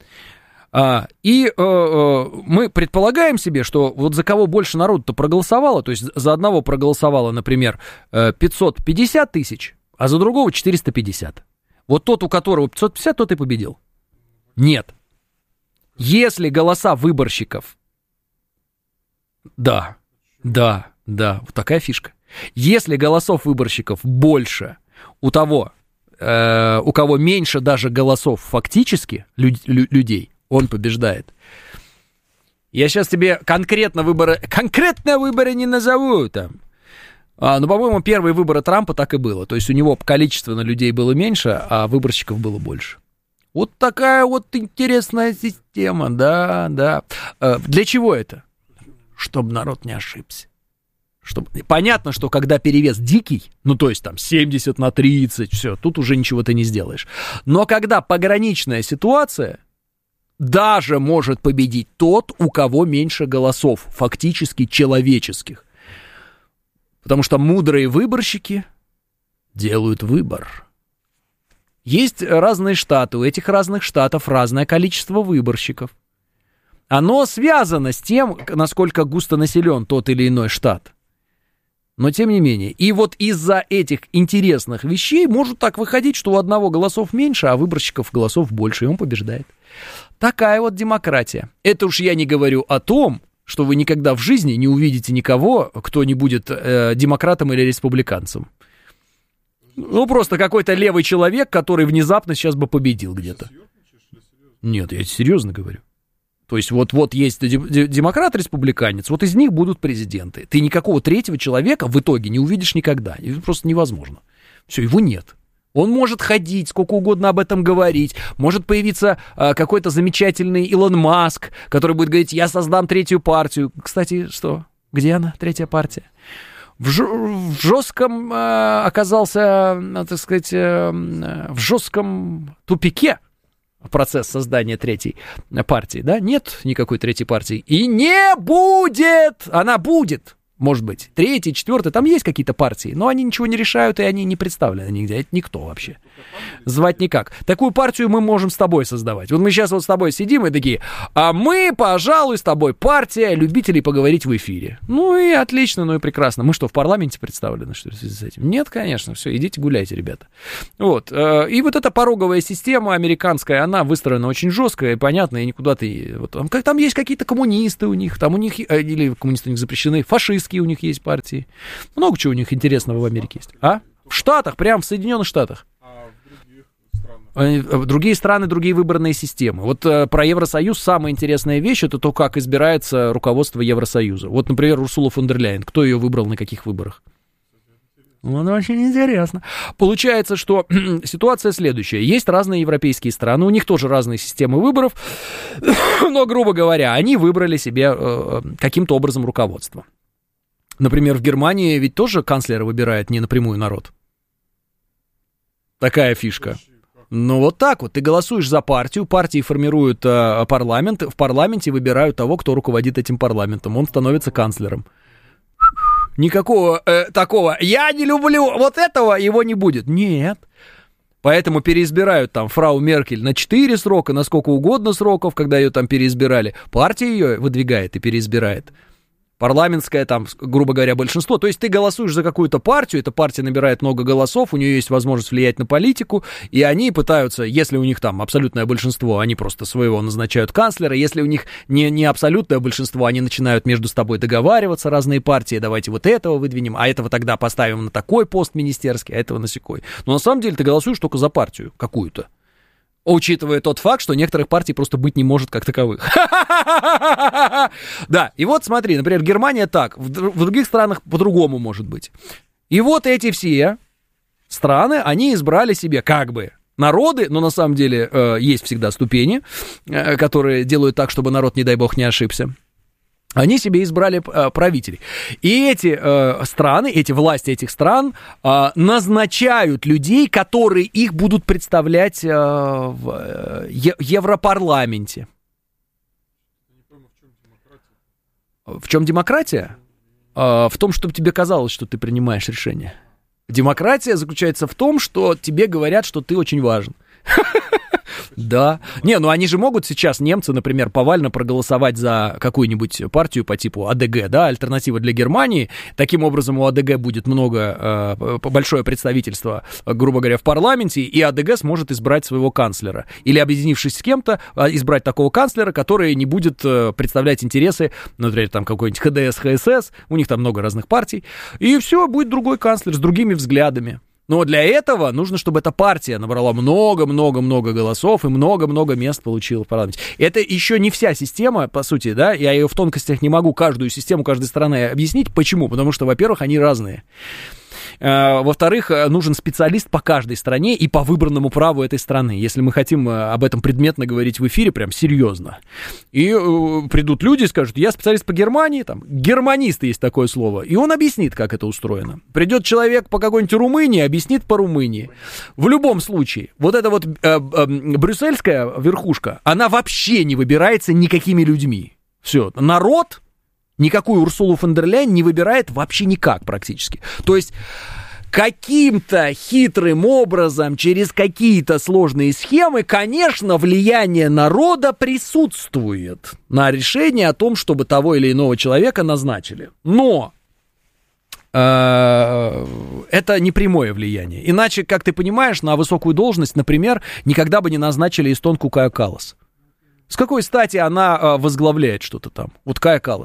И мы предполагаем себе, что вот за кого больше народу-то проголосовало, то есть за одного проголосовало, например, 550 тысяч, а за другого 450. Вот тот, у которого 550, тот и победил. Нет. Если голоса выборщиков... Да, вот такая фишка. Если голосов выборщиков больше у того, у кого меньше даже голосов фактически людей, он побеждает. Я сейчас тебе конкретно выборы не назову там. Но, по-моему, первые выборы Трампа так и было. То есть у него количественно людей было меньше, а выборщиков было больше. Вот такая вот интересная система, да. Для чего это? Чтобы народ не ошибся. Понятно, что когда перевес дикий, ну, то есть там 70-30, все, тут уже ничего ты не сделаешь. Но когда пограничная ситуация... Даже может победить тот, у кого меньше голосов, фактически человеческих. Потому что мудрые выборщики делают выбор. Есть разные штаты, у этих разных штатов разное количество выборщиков. Оно связано с тем, насколько густо населен тот или иной штат. Но тем не менее. И вот из-за этих интересных вещей может так выходить, что у одного голосов меньше, а выборщиков голосов больше, и он побеждает. Такая вот демократия. Это уж я не говорю о том, что вы никогда в жизни не увидите никого, кто не будет демократом или республиканцем. Ну, просто какой-то левый человек, который внезапно сейчас бы победил где-то. Нет, я серьезно говорю. То есть вот есть демократ-республиканец, вот из них будут президенты. Ты никакого третьего человека в итоге не увидишь никогда. Это просто невозможно. Все, его нет. Он может ходить, сколько угодно об этом говорить. Может появиться какой-то замечательный Илон Маск, который будет говорить, я создам третью партию. Кстати, что? Где она, третья партия? В жестком оказался, так сказать, в жестком тупике процесс создания третьей партии, да? Нет никакой третьей партии. И не будет! Она будет! Может быть, третий, четвертый, там есть какие-то партии, но они ничего не решают, и они не представлены нигде. Это никто вообще. Звать никак. Такую партию мы можем с тобой создавать. Вот мы сейчас вот с тобой сидим и такие, а мы, пожалуй, с тобой партия любителей поговорить в эфире. Ну и отлично, ну и прекрасно. Мы что, в парламенте представлены, что ли, в связи с этим? Нет, конечно, все, идите гуляйте, ребята. Вот. И вот эта пороговая система американская, она выстроена очень жестко и понятно, и никуда ты... Вот, там есть какие-то коммунисты у них, там у них, или коммунисты у них запрещены, фашисты, у них есть партии. Много чего у них интересного в Америке есть. А? В Штатах, прям в Соединенных Штатах. А в других странах? В другие страны, другие выборные системы. Вот про Евросоюз самая интересная вещь, это то, как избирается руководство Евросоюза. Вот, например, Урсула фон дер Ляйен. Кто ее выбрал на каких выборах? Ну, это очень интересно. Получается, что ситуация следующая. Есть разные европейские страны, у них тоже разные системы выборов, но, грубо говоря, они выбрали себе каким-то образом руководство. Например, в Германии ведь тоже канцлера выбирает не напрямую народ. Такая фишка. Ну, вот так вот. Ты голосуешь за партию, партии формируют парламент, в парламенте выбирают того, кто руководит этим парламентом. Он становится канцлером. Никакого такого «я не люблю вот этого», его не будет. Нет. Поэтому переизбирают там фрау Меркель на 4 срока, на сколько угодно сроков, когда ее там переизбирали. Партия ее выдвигает и переизбирает. Парламентское, там, грубо говоря, большинство. То есть ты голосуешь за какую-то партию, эта партия набирает много голосов, у нее есть возможность влиять на политику, и они пытаются, если у них там абсолютное большинство, они просто своего назначают канцлера, если у них не абсолютное большинство, они начинают между собой договариваться, разные партии, давайте вот этого выдвинем, а этого тогда поставим на такой пост министерский, а этого на сякой. Но на самом деле ты голосуешь только за партию какую-то. Учитывая тот факт, что некоторых партий просто быть не может как таковых. Да, и вот смотри, например, Германия так, в других странах по-другому может быть. И вот эти все страны, они избрали себе как бы народы, но на самом деле есть всегда ступени, которые делают так, чтобы народ, не дай бог, не ошибся. Они себе избрали правителей. И эти страны, эти власти этих стран назначают людей, которые их будут представлять в Европарламенте. В чем демократия? В том, чтобы тебе казалось, что ты принимаешь решение. Демократия заключается в том, что тебе говорят, что ты очень важен. Да. Не, ну они же могут сейчас, немцы, например, повально проголосовать за какую-нибудь партию по типу АДГ, да, альтернатива для Германии. Таким образом, у АДГ будет большое представительство, грубо говоря, в парламенте, и АДГ сможет избрать своего канцлера. Или, объединившись с кем-то, избрать такого канцлера, который не будет представлять интересы, например, там какой-нибудь ХДС, ХСС, у них там много разных партий, и все, будет другой канцлер с другими взглядами. Но для этого нужно, чтобы эта партия набрала много-много-много голосов и много-много мест получила в парламенте. Это еще не вся система, по сути, да, я ее в тонкостях не могу каждую систему каждой страны объяснить. Почему? Потому что, во-первых, они разные. Во-вторых, нужен специалист по каждой стране и по выбранному праву этой страны, если мы хотим об этом предметно говорить в эфире, прям серьезно. И придут люди и скажут, я специалист по Германии, там, германист есть такое слово, и он объяснит, как это устроено. Придет человек по какой-нибудь Румынии, объяснит по Румынии. В любом случае, вот эта вот брюссельская верхушка, она вообще не выбирается никакими людьми. Все, народ... Никакую Урсулу фон дер Ляйен не выбирает вообще никак практически. То есть каким-то хитрым образом, через какие-то сложные схемы, конечно, влияние народа присутствует на решение о том, чтобы того или иного человека назначили. Но это не прямое влияние. Иначе, как ты понимаешь, на высокую должность, например, никогда бы не назначили эстонку Кая Каллас. С какой стати она возглавляет что-то там? Вот Кая Каллас.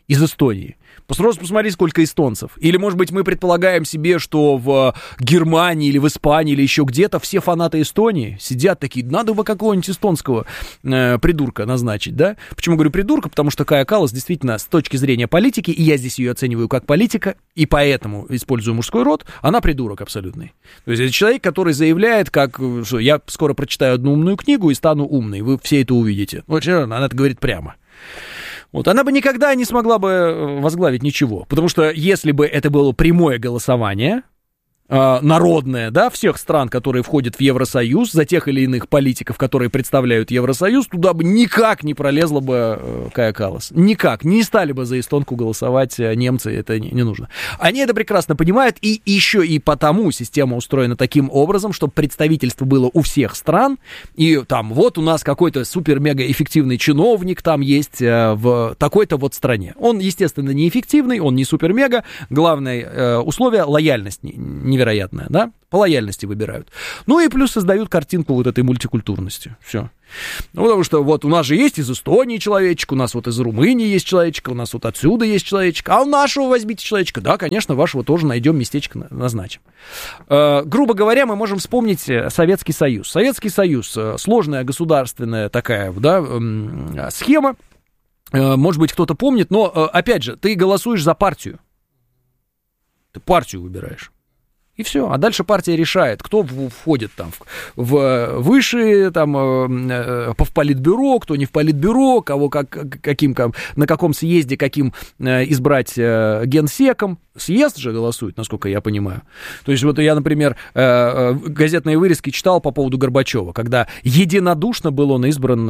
из Эстонии. Просто посмотри, сколько эстонцев. Или, может быть, мы предполагаем себе, что в Германии или в Испании или еще где-то все фанаты Эстонии сидят такие, надо бы какого-нибудь эстонского придурка назначить, да? Почему говорю придурка? Потому что Кая Каллас действительно с точки зрения политики, и я здесь ее оцениваю как политика, и поэтому использую мужской род, она придурок абсолютный. То есть это человек, который заявляет, как, что я скоро прочитаю одну умную книгу и стану умной, вы все это увидите. Вот она это говорит прямо. Вот, она бы никогда не смогла бы возглавить ничего, потому что если бы это было прямое голосование, народное, да, всех стран, которые входят в Евросоюз, за тех или иных политиков, которые представляют Евросоюз, туда бы никак не пролезла бы Кая Каллас. Никак. Не стали бы за эстонку голосовать немцы, это не нужно. Они это прекрасно понимают, и еще и потому система устроена таким образом, чтобы представительство было у всех стран, и там вот у нас какой-то супер-мега-эффективный чиновник там есть в такой-то вот стране. Он, естественно, неэффективный, он не супер-мега, главное условие — лояльность невероятная, да, по лояльности выбирают. Ну и плюс создают картинку вот этой мультикультурности, все. Ну, потому что вот у нас же есть из Эстонии человечек, у нас вот из Румынии есть человечек, у нас вот отсюда есть человечек, а у нашего возьмите человечка, да, конечно, вашего тоже найдем, местечко назначим. Грубо говоря, мы можем вспомнить Советский Союз. Советский Союз, сложная государственная такая, да, схема, может быть, кто-то помнит, но, опять же, ты голосуешь за партию, ты партию выбираешь. И все. А дальше партия решает, кто входит там в высшие, там, в политбюро, кто не в политбюро, кого каким, на каком съезде каким избрать генсеком. Съезд же голосует, насколько я понимаю. То есть вот я, например, газетные вырезки читал по поводу Горбачева, когда единодушно был он избран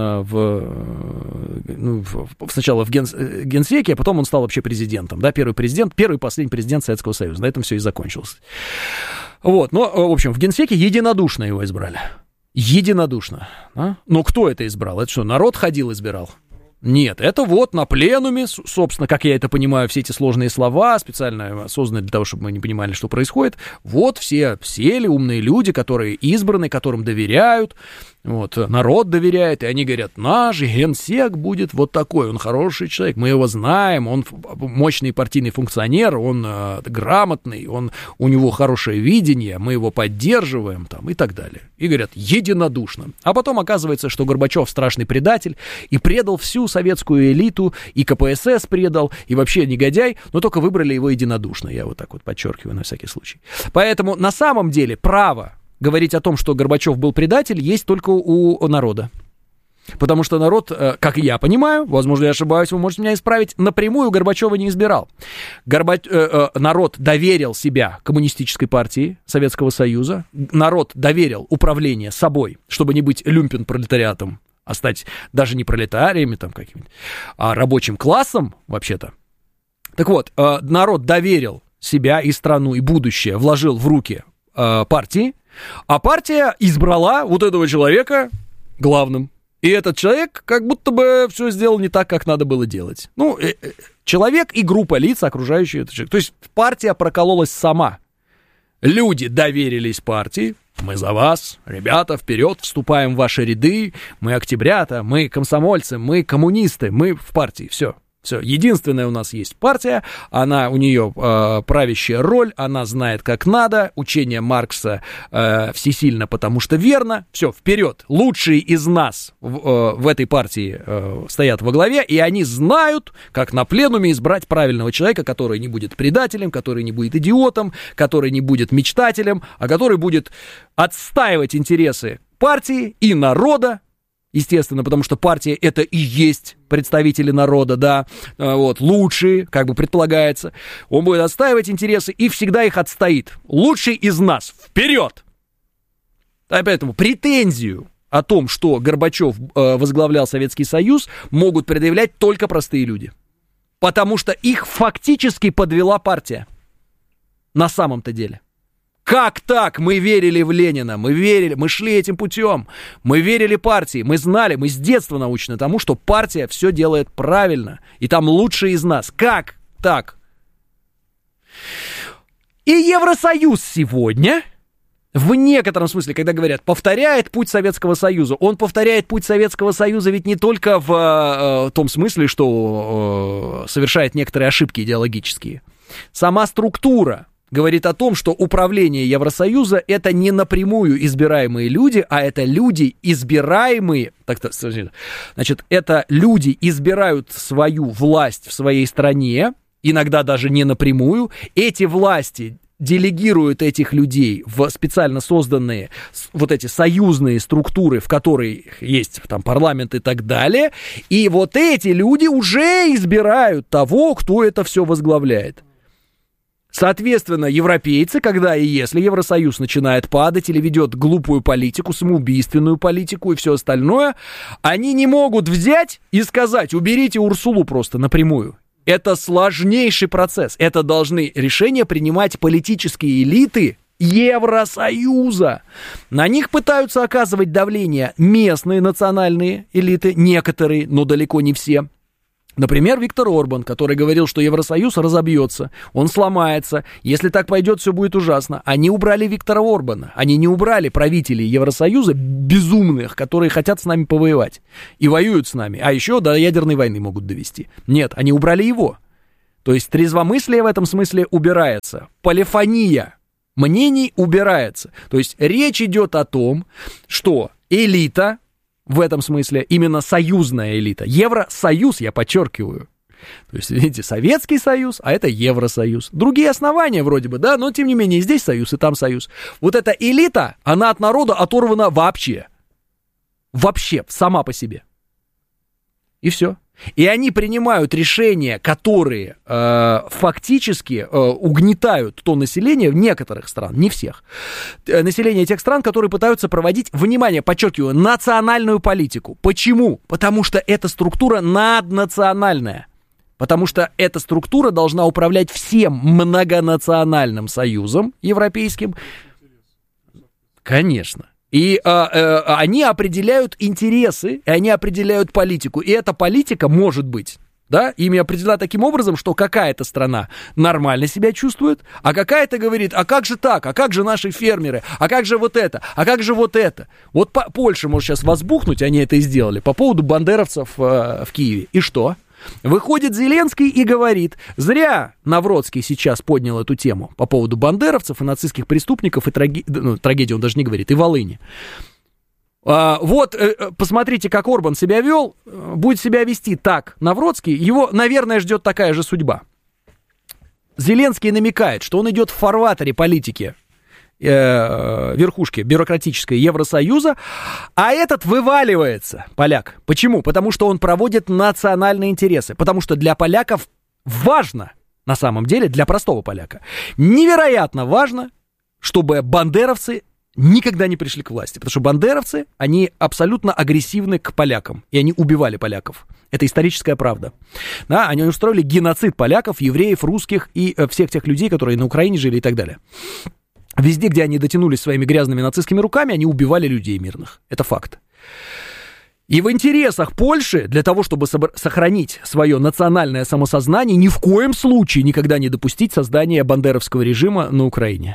сначала в генсеке, а потом он стал вообще президентом. Да, первый и последний президент Советского Союза. На этом все и закончилось. Вот, но, в общем, в генсеке единодушно его избрали. Единодушно. Да? Но кто это избрал? Это что, народ ходил, избирал? Нет, это вот на пленуме, собственно, как я это понимаю, все эти сложные слова, специально созданы для того, чтобы мы не понимали, что происходит. Вот все сели, умные люди, которые избраны, которым доверяют, вот, народ доверяет, и они говорят, наш генсек будет вот такой, он хороший человек, мы его знаем, он мощный партийный функционер, он грамотный, у него хорошее видение, мы его поддерживаем, там, и так далее. И говорят, единодушно. А потом оказывается, что Горбачев страшный предатель и предал всю советскую элиту, и КПСС предал, и вообще негодяй, но только выбрали его единодушно, я вот так вот подчеркиваю на всякий случай. Поэтому на самом деле право говорить о том, что Горбачев был предатель, есть только у народа. Потому что народ, как я понимаю, возможно, я ошибаюсь, вы можете меня исправить, напрямую Горбачева не избирал. Народ доверил себя коммунистической партии Советского Союза, народ доверил управление собой, чтобы не быть люмпен-пролетариатом, а стать даже не пролетариями там какими-то, а рабочим классом, вообще-то. Так вот, народ доверил себя и страну, и будущее вложил в руки партии, а партия избрала вот этого человека главным. И этот человек как будто бы все сделал не так, как надо было делать. Ну, человек и группа лиц, окружающие этот человек. То есть партия прокололась сама. Люди доверились партии. Мы за вас, ребята, вперед, вступаем в ваши ряды. Мы октябрята, мы комсомольцы, мы коммунисты, мы в партии. Все. Все, единственная у нас есть партия, у нее правящая роль, она знает, как надо, учение Маркса всесильно, потому что верно, все, вперед, лучшие из нас в этой партии стоят во главе, и они знают, как на пленуме избрать правильного человека, который не будет предателем, который не будет идиотом, который не будет мечтателем, а который будет отстаивать интересы партии и народа. Естественно, потому что партия — это и есть представители народа, да, вот, лучшие, как бы предполагается. Он будет отстаивать интересы и всегда их отстоит. Лучший из нас, вперед! А поэтому претензию о том, что Горбачев возглавлял Советский Союз, могут предъявлять только простые люди. Потому что их фактически подвела партия. На самом-то деле. Как так? Мы верили в Ленина, мы шли этим путем, мы верили партии, мы знали, мы с детства научены тому, что партия все делает правильно, и там лучшие из нас. Как так? И Евросоюз сегодня В некотором смысле, когда говорят, повторяет путь Советского Союза, он повторяет путь Советского Союза ведь не только в том смысле, что совершает некоторые ошибки идеологические. Сама структура говорит о том, что управление Евросоюза — это не напрямую избираемые люди, а это люди избираемые, значит, это люди избирают свою власть в своей стране, иногда даже не напрямую, эти власти делегируют этих людей в специально созданные вот эти союзные структуры, в которых есть там парламент и так далее, и вот эти люди уже избирают того, кто это все возглавляет. Соответственно, европейцы, когда и если Евросоюз начинает падать или ведет глупую политику, самоубийственную политику и все остальное, они не могут взять и сказать: уберите Урсулу просто напрямую. Это сложнейший процесс. Это должны решения принимать политические элиты Евросоюза. На них пытаются оказывать давление местные национальные элиты, некоторые, но далеко не все. Например, Виктор Орбан, который говорил, что Евросоюз разобьется, он сломается, если так пойдет, все будет ужасно. Они убрали Виктора Орбана, они не убрали правителей Евросоюза безумных, которые хотят с нами повоевать и воюют с нами, а еще до ядерной войны могут довести. Нет, они убрали его. То есть трезвомыслие в этом смысле убирается, полифония мнений убирается. То есть речь идет о том, что элита, в этом смысле именно союзная элита. Евросоюз, я подчеркиваю. То есть, видите, Советский Союз, а это Евросоюз. Другие основания вроде бы, да, но тем не менее здесь союз и там союз. Вот эта элита, она от народа оторвана вообще. Вообще, сама по себе. И все. И они принимают решения, которые фактически угнетают то население некоторых стран, не всех, население тех стран, которые пытаются проводить, внимание, подчеркиваю, национальную политику. Почему? Потому что эта структура наднациональная. Потому что эта структура должна управлять всем многонациональным союзом европейским. Конечно. И они определяют интересы, и они определяют политику. И эта политика может быть, да, ими определена таким образом, что какая-то страна нормально себя чувствует, а какая-то говорит: а как же так, а как же наши фермеры, а как же вот это, а как же вот это. Вот Польша может сейчас возбухнуть, они это и сделали, по поводу бандеровцев в Киеве. И что? Выходит Зеленский и говорит: зря Навроцкий сейчас поднял эту тему по поводу бандеровцев и нацистских преступников, и трагедии он даже не говорит, и Волыни. Вот, посмотрите, как Орбан себя вел, будет себя вести так Навроцкий, его, наверное, ждет такая же судьба. Зеленский намекает, что он идет в фарватере политики верхушки бюрократической Евросоюза, а этот вываливается, поляк. Почему? Потому что он проводит национальные интересы, потому что для поляков важно, на самом деле, для простого поляка, невероятно важно, чтобы бандеровцы никогда не пришли к власти, потому что бандеровцы, они абсолютно агрессивны к полякам, и они убивали поляков. Это историческая правда. Да, они устроили геноцид поляков, евреев, русских и всех тех людей, которые на Украине жили и так далее. Везде, где они дотянулись своими грязными нацистскими руками, они убивали людей мирных. Это факт. И в интересах Польши, для того, чтобы сохранить свое национальное самосознание, ни в коем случае никогда не допустить создания бандеровского режима на Украине.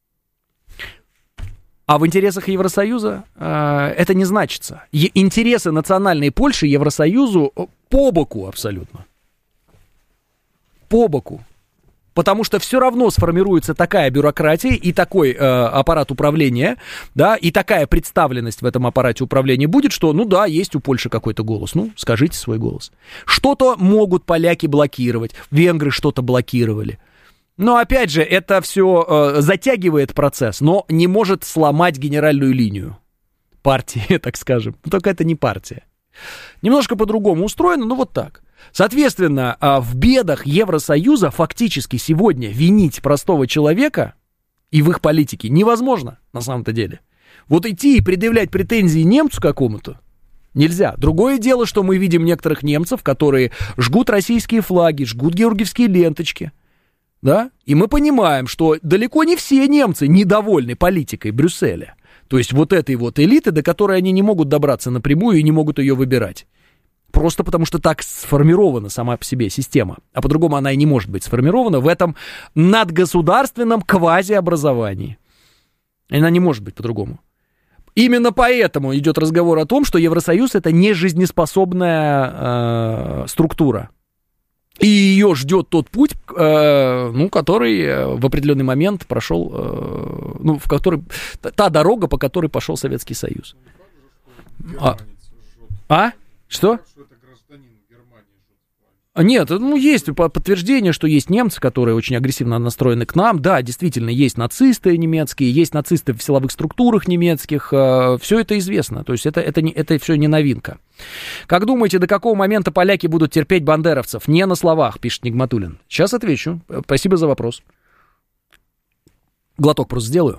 А в интересах Евросоюза это не значится. Интересы национальной Польши Евросоюзу по боку абсолютно. По боку. Потому что все равно сформируется такая бюрократия и такой аппарат управления, да, и такая представленность в этом аппарате управления будет, что, ну да, есть у Польши какой-то голос, ну, скажите свой голос. Что-то могут поляки блокировать, венгры что-то блокировали. Но, опять же, это все затягивает процесс, но не может сломать генеральную линию партии, так скажем. Только это не партия. Немножко по-другому устроено, но вот так. Соответственно, в бедах Евросоюза фактически сегодня винить простого человека и в их политике невозможно на самом-то деле. Вот идти и предъявлять претензии немцу какому-то нельзя. Другое дело, что мы видим некоторых немцев, которые жгут российские флаги, жгут георгиевские ленточки. Да? И мы понимаем, что далеко не все немцы недовольны политикой Брюсселя. То есть вот этой вот элиты, до которой они не могут добраться напрямую и не могут ее выбирать. Просто потому что так сформирована сама по себе система. А по-другому она и не может быть сформирована в этом надгосударственном квазиобразовании. Она не может быть по-другому. Именно поэтому идет разговор о том, что Евросоюз — это не жизнеспособная структура. И ее ждет тот путь, который в определенный момент прошел, та дорога, по которой пошел Советский Союз. Что? Нет, есть подтверждение, что есть немцы, которые очень агрессивно настроены к нам. Да, действительно, есть нацисты немецкие, есть нацисты в силовых структурах немецких. Все это известно, то есть это все не новинка. Как думаете, до какого момента поляки будут терпеть бандеровцев? Не на словах, пишет Нигматуллин. Сейчас отвечу. Спасибо за вопрос. Глоток просто сделаю.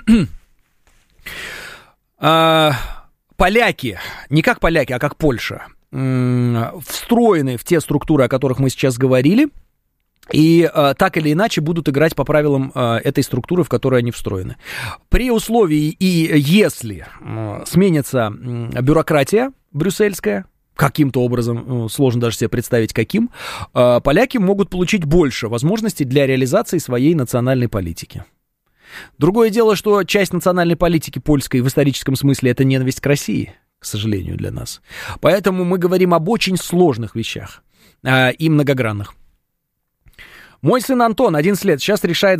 Поляки, не как поляки, а как Польша, встроены в те структуры, о которых мы сейчас говорили, и так или иначе будут играть по правилам этой структуры, в которой они встроены. При условии и если сменится бюрократия брюссельская, каким-то образом, сложно даже себе представить каким, поляки могут получить больше возможностей для реализации своей национальной политики. Другое дело, что часть национальной политики польской в историческом смысле — это ненависть к России, к сожалению, для нас. Поэтому мы говорим об очень сложных вещах и многогранных. Мой сын Антон, 11 лет, сейчас решает